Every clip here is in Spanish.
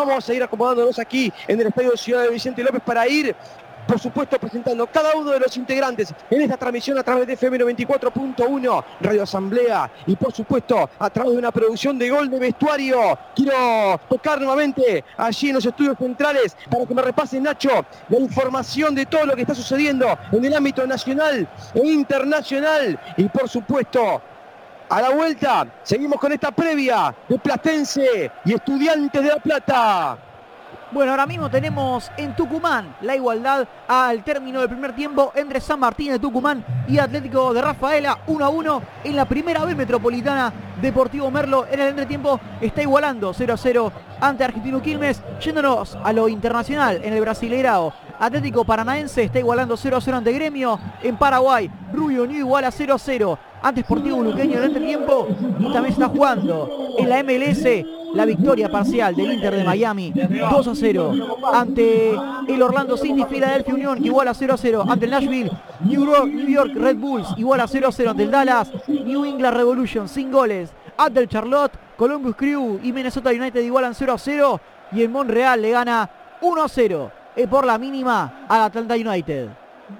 Vamos a ir acomodándonos aquí en el estadio Ciudad de Vicente López para ir, por supuesto, presentando cada uno de los integrantes en esta transmisión a través de FM 94.1, Radio Asamblea, y por supuesto a través de una producción de Gol de Vestuario. Quiero tocar nuevamente allí en los estudios centrales para que me repase, Nacho, la información de todo lo que está sucediendo en el ámbito nacional e internacional. Y por supuesto, a la vuelta seguimos con esta previa de Platense y Estudiantes de La Plata. Bueno, ahora mismo tenemos en Tucumán la igualdad al término del primer tiempo entre San Martín de Tucumán y Atlético de Rafaela, 1-1 en la primera B metropolitana. Deportivo Merlo en el entretiempo está igualando 0-0 ante Argentino Quilmes. Yéndonos a lo internacional en el Brasileirao, Atlético Paranaense está igualando 0-0 ante Gremio. En Paraguay, Rubio Unido iguala 0-0 ante Sportivo Luqueño en el entretiempo. Y también está jugando en la MLS la victoria parcial del Inter de Miami, 2-0 ante el Orlando City. Philadelphia Union iguala 0-0 ante el Nashville. New York Red Bulls iguala 0-0 ante el Dallas. New England Revolution sin goles ante el Charlotte. Columbus Crew y Minnesota United igualan 0-0. Y el Montreal le gana 1-0 por la mínima al Atlanta United.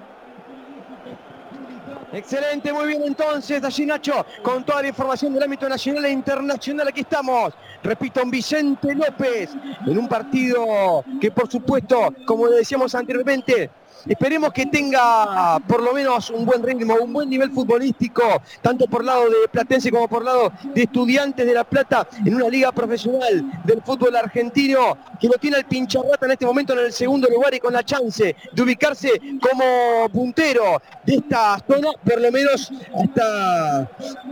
Excelente, muy bien entonces, allí Nacho, con toda la información del ámbito nacional e internacional. Aquí estamos, repito, en Vicente López, en un partido que por supuesto, como le decíamos anteriormente, esperemos que tenga por lo menos un buen ritmo, un buen nivel futbolístico, tanto por lado de Platense como por lado de Estudiantes de La Plata, en una liga profesional del fútbol argentino, que lo tiene al Pincharrata en este momento en el segundo lugar y con la chance de ubicarse como puntero de esta zona, por lo menos hasta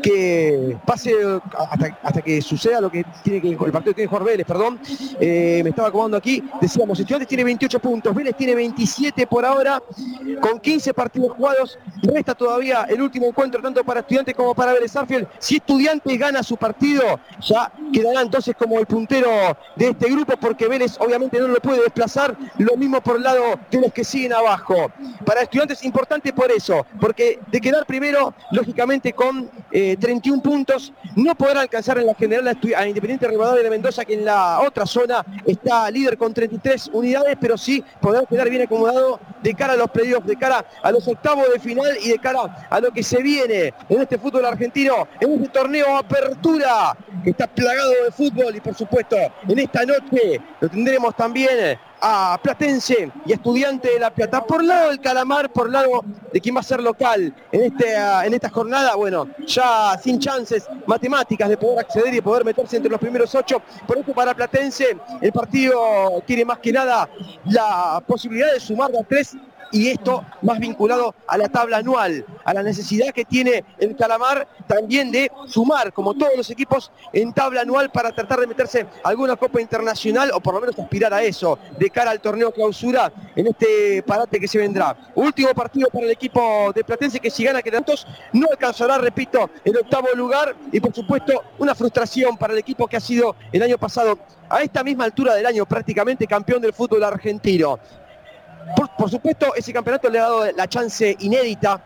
que pase, hasta que suceda lo que tiene que, el partido que tiene Jorge Vélez, perdón. Me estaba acomodando aquí, decíamos, Estudiantes tiene 28 puntos, Vélez tiene 27 por ahora, con 15 partidos jugados. Resta todavía el último encuentro tanto para Estudiantes como para Vélez Sarsfield. Si Estudiantes gana su partido, ya quedará entonces como el puntero de este grupo, porque Vélez obviamente no lo puede desplazar. Lo mismo por el lado de los que siguen abajo. Para Estudiantes importante por eso, porque de quedar primero, lógicamente con 31 puntos, no podrá alcanzar en la general a Independiente Rivadavia de Mendoza, que en la otra zona está líder con 33 unidades, pero sí podrá quedar bien acomodado de cara a los playoffs, de cara a los octavos de final y de cara a lo que se viene en este fútbol argentino, en este torneo Apertura, que está plagado de fútbol. Y por supuesto, en esta noche lo tendremos también a Platense y a Estudiante de La Plata. Por lado del Calamar, por lado de quien va a ser local en esta jornada, bueno, ya sin chances matemáticas de poder acceder y de poder meterse entre los primeros 8. Por eso para Platense el partido tiene más que nada la posibilidad de sumar de a 3, y esto más vinculado a la tabla anual, a la necesidad que tiene el Calamar también de sumar, como todos los equipos, en tabla anual para tratar de meterse a alguna copa internacional, o por lo menos aspirar a eso, de cara al torneo clausura en este parate que se vendrá. Último partido para el equipo de Platense, que si gana que tantos no alcanzará, repito, el octavo lugar, y por supuesto una frustración para el equipo que ha sido el año pasado, a esta misma altura del año, prácticamente campeón del fútbol argentino. Por supuesto, ese campeonato le ha dado la chance inédita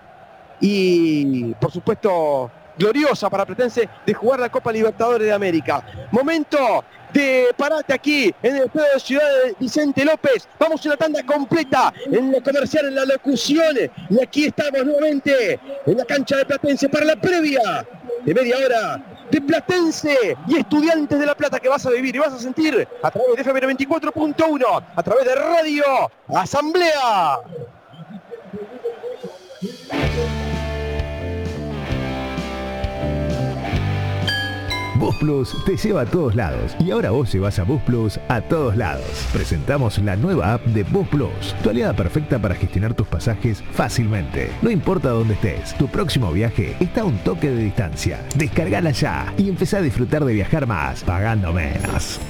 y, por supuesto, gloriosa para Platense de jugar la Copa Libertadores de América. Momento de parate aquí en el estadio de Ciudad de Vicente López. Vamos a una tanda completa en lo comercial, en la locución. Y aquí estamos nuevamente en la cancha de Platense para la previa de media hora de Platense y Estudiantes de La Plata, que vas a vivir y vas a sentir a través de FM 94.1, a través de Radio Asamblea. Bus Plus te lleva a todos lados y ahora vos llevas a Bus Plus a todos lados. Presentamos la nueva app de Bus Plus, tu aliada perfecta para gestionar tus pasajes fácilmente. No importa dónde estés, tu próximo viaje está a un toque de distancia. Descargala ya y empezá a disfrutar de viajar más, pagando menos.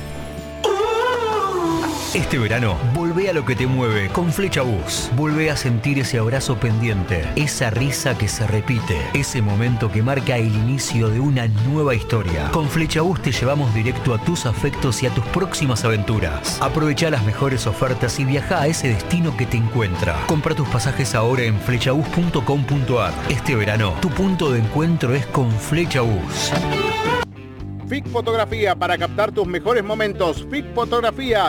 Este verano, volvé a lo que te mueve con Flecha Bus. Volvé a sentir ese abrazo pendiente, esa risa que se repite, ese momento que marca el inicio de una nueva historia. Con Flecha Bus te llevamos directo a tus afectos y a tus próximas aventuras. Aprovecha las mejores ofertas y viaja a ese destino que te encuentra. Compra tus pasajes ahora en flechabus.com.ar. Este verano, tu punto de encuentro es con Flecha Bus. FIC Fotografía, para captar tus mejores momentos. FIC Fotografía,